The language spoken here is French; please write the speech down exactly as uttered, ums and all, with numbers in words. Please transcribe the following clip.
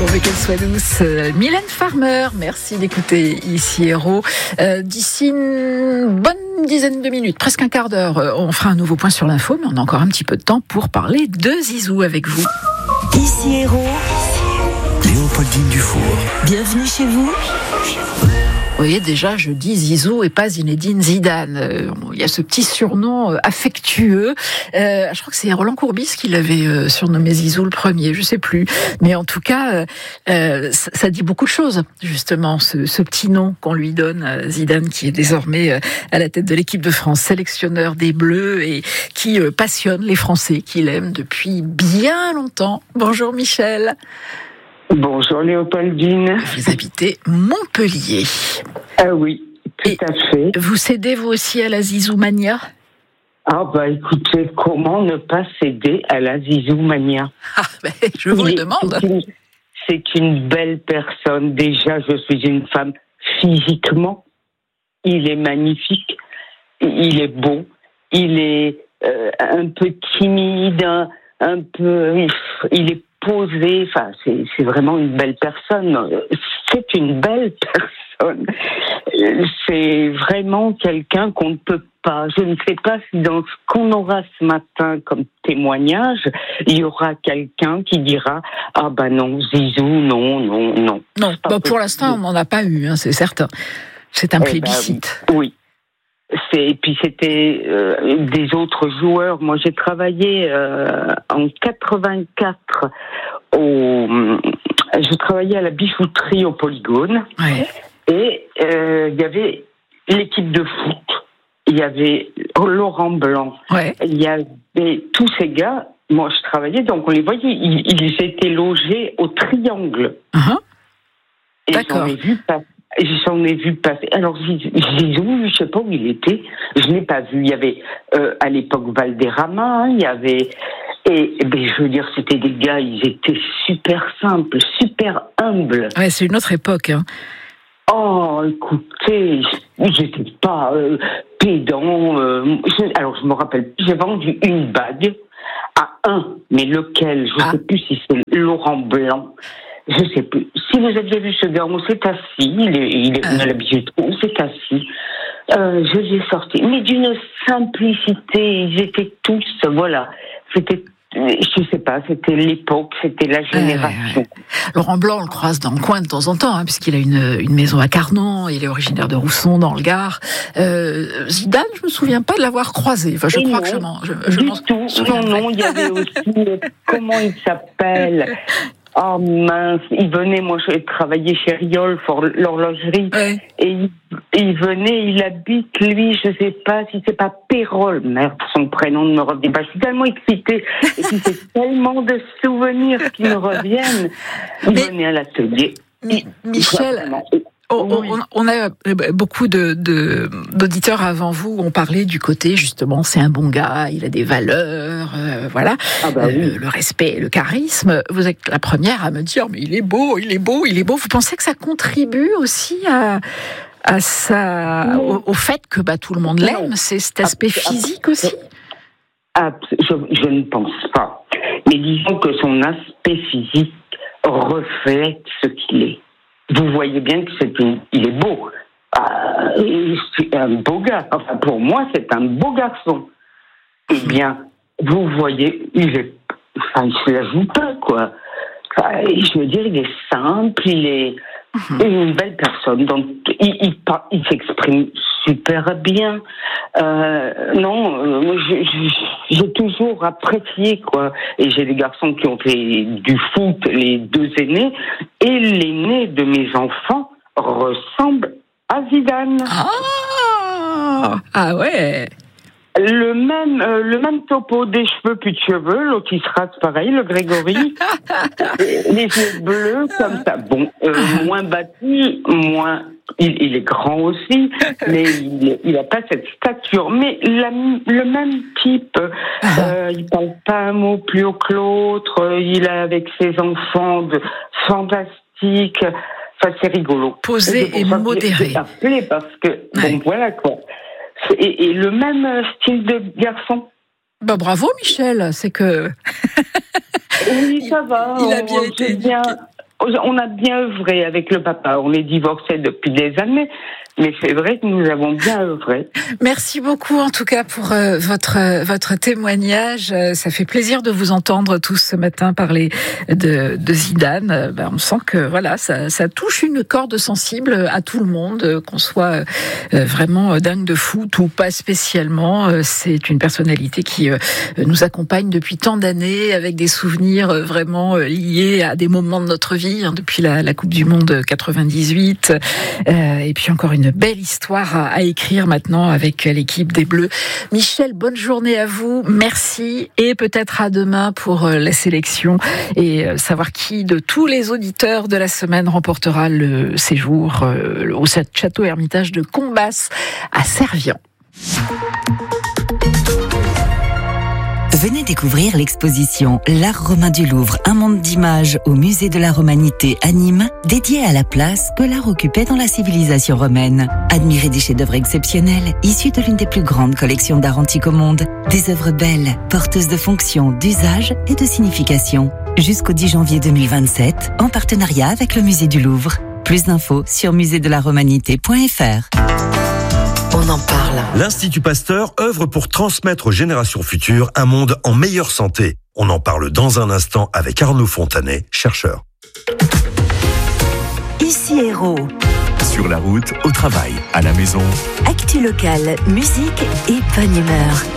pourvu qu'elle soit douce. Euh, Mylène Farmer, merci d'écouter ici Héros. Euh, d'ici une bonne dizaine de minutes, presque un quart d'heure, euh, on fera un nouveau point sur l'info, mais on a encore un petit peu de temps pour parler de Zizou avec vous. Ici Héros, Léopoldine Dufour. Bienvenue chez vous. Vous voyez, déjà, je dis Zizou et pas Zinedine Zidane. Euh, il y a ce petit surnom euh, affectueux. Euh, je crois que c'est Roland Courbis qui l'avait euh, surnommé Zizou le premier, je sais plus. Mais en tout cas, euh, euh, ça, ça dit beaucoup de choses, justement, ce, ce petit nom qu'on lui donne à Zidane, qui est désormais euh, à la tête de l'équipe de France, sélectionneur des Bleus et qui euh, passionne les Français, qu'il aime depuis bien longtemps. Bonjour Michel. Bonjour Léopoldine. Vous habitez Montpellier. Ah oui, tout Et à fait. Vous cédez vous aussi à la Zizoumania ? Ah bah écoutez, comment ne pas céder à la Zizoumania ? Ah, ben, je vous le Il est- demande. C'est une, c'est une belle personne. Déjà, je suis une femme physiquement. Il est magnifique. Il est beau. Il est euh, un peu timide, un, un peu... Il est posé. Enfin, c'est, c'est vraiment une belle personne. C'est une belle personne. C'est vraiment quelqu'un qu'on ne peut pas. Je ne sais pas si dans ce qu'on aura ce matin comme témoignage, il y aura quelqu'un qui dira « Ah ben non, Zizou, non, non, non. » Non, bah, pour l'instant, on n'en a pas eu, hein, c'est certain. C'est un Eh ben, plébiscite. oui. C'est, et puis c'était euh, des autres joueurs. Moi, j'ai travaillé euh, en quatre-vingt-quatre au... Je travaillais à la bijouterie au Polygone. Ouais. Et euh, il y avait l'équipe de foot. Il y avait Laurent Blanc. Ouais. Il y avait tous ces gars. Moi, je travaillais, donc on les voyait. Ils, ils étaient logés au Triangle. Uh-huh. Et D'accord. j'en ai vu passer. J'en ai vu passer. Alors, Zizou, je sais pas où il était. Je l'ai pas vu. Il y avait euh, à l'époque Valderrama. Hein, il y avait et, et ben, je veux dire, c'était des gars. Ils étaient super simples, super humbles. Ouais, c'est une autre époque. Hein. Oh, écoutez, j'étais pas euh, pédant. Euh, je, alors, je me rappelle. J'ai vendu une bague à un, mais lequel? Je Ah. sais plus si c'est Laurent Blanc. Je sais plus. Si vous aviez vu ce gars, on s'est assis, il est, il est, on a l'habitude, on s'est assis. Euh, je l'ai sorti, mais d'une simplicité. Ils étaient tous, voilà. C'était, je sais pas, c'était l'époque, c'était la génération. Ouais, ouais, ouais. Laurent Blanc, on le croise dans le coin de temps en temps, hein, puisqu'il a une, une maison à Carnon, il est originaire de Rousson, dans le Gard. Euh, Zidane, je me souviens pas de l'avoir croisé. Enfin, je Et crois non, que je m'en, je, je du m'en tout. Non, souviendrai. non, il y avait aussi, euh, comment il s'appelle? Oh mince, il venait, moi je travaillais chez Riol pour l'horlogerie, Ouais. et il, il venait, il habite, lui, je sais pas si c'est pas Pérol, merde, son prénom ne me revient pas, je suis tellement excitée, et puis c'est tellement de souvenirs qui me reviennent. Il Mais- venait à l'atelier. Mi- Michel, Vraiment. on, Oui. on, on a beaucoup de, de, d'auditeurs avant vous ont parlé du côté, justement, c'est un bon gars, il a des valeurs, euh, voilà, Ah bah oui. euh, le respect, le charisme. Vous êtes la première à me dire, mais il est beau, il est beau, il est beau. Vous pensez que ça contribue aussi à, à ça, au, au fait que bah, tout le monde l'aime, Non. c'est cet aspect Ah, ah, physique aussi? Ah, je, je ne pense pas. Mais disons que son aspect physique reflète ce qu'il est. Vous voyez bien que c'est une, il est beau. Ah, c'est un beau gars. Enfin, pour moi, c'est un beau garçon. Eh bien, vous voyez, il est, enfin, il se la joue pas, quoi. Enfin, je veux dire, il est simple, il est une belle personne. Donc, il, il, par- il s'exprime super bien. Euh, non, euh, moi, je- je- j'ai toujours apprécié, quoi. Et j'ai des garçons qui ont fait du foot, les deux aînés, et l'aîné de mes enfants ressemble à Zidane. Ah, ah ouais. Le même, euh, le même topo, des cheveux, plus de cheveux, l'autre il se rase pareil, le Grégory, les yeux bleus, comme ça. Bon, euh, moins battu, moins, il, il est grand aussi, mais il, il a pas cette stature. Mais la, le même type, euh, il parle pas un mot plus haut que l'autre, il a avec ses enfants de fantastique. Enfin, c'est rigolo. Posé C'est et pour ça que modéré. j'ai appelé parce que, Ouais. bon, voilà quoi. Et, et le même style de garçon. Bah, bravo Michel, c'est que Oui, ça va. il a on- bien j'ai été bien, On a bien œuvré avec le papa. On est divorcés depuis des années, mais c'est vrai que nous avons bien œuvré. Merci beaucoup en tout cas pour euh, votre euh, votre témoignage. Euh, ça fait plaisir de vous entendre tous ce matin parler de, de Zidane. Euh, ben, on sent que voilà, ça, ça touche une corde sensible à tout le monde, euh, qu'on soit euh, vraiment dingue de foot ou pas spécialement. Euh, c'est une personnalité qui euh, nous accompagne depuis tant d'années, avec des souvenirs euh, vraiment euh, liés à des moments de notre vie. Depuis la, la Coupe du Monde quatre-vingt-dix-huit, euh, et puis encore une belle histoire à, à écrire maintenant avec l'équipe des Bleus. Michel, bonne journée à vous, merci, et peut-être à demain pour la sélection et savoir qui de tous les auditeurs de la semaine remportera le séjour euh, au château Hermitage de Combas à Servian. Venez découvrir l'exposition L'Art romain du Louvre, un monde d'images au musée de la Romanité à Nîmes, dédié à la place que l'art occupait dans la civilisation romaine. Admirez des chefs-d'œuvre exceptionnels, issus de l'une des plus grandes collections d'art antique au monde. Des œuvres belles, porteuses de fonctions, d'usage et de signification. Jusqu'au dix janvier deux mille vingt-sept, en partenariat avec le musée du Louvre. Plus d'infos sur musée de la romanité point f r. On en parle. L'Institut Pasteur œuvre pour transmettre aux générations futures un monde en meilleure santé. On en parle dans un instant avec Arnaud Fontanet, chercheur. Ici Héros. Sur la route, au travail, à la maison. Actu locale, musique et bonne humeur.